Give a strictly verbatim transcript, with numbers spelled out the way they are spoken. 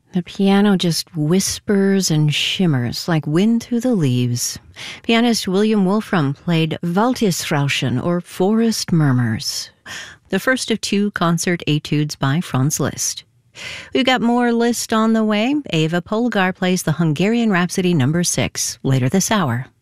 The piano just whispers and shimmers like wind through the leaves. Pianist William Wolfram played Waldesrauschen, or Forest Murmurs, the first of two concert etudes by Franz Liszt. We've got more Liszt on the way. Eva Polgar plays the Hungarian Rhapsody number six later this hour.